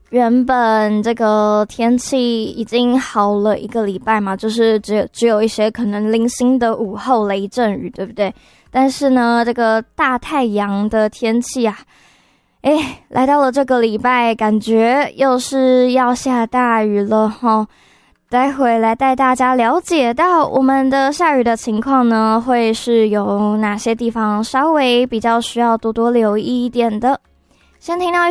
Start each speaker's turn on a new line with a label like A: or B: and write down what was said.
A: 原本这个天气已经好了1个礼拜嘛，就是只有一些可能零星的午后雷阵雨，对不对？但是呢，这个大太阳的天气啊，来到了这个礼拜，感觉又是要下大雨了齁。待会来带大家了解到我们的下雨的情况呢，会是有哪些地方稍微比较需要多多留意一点的。先听到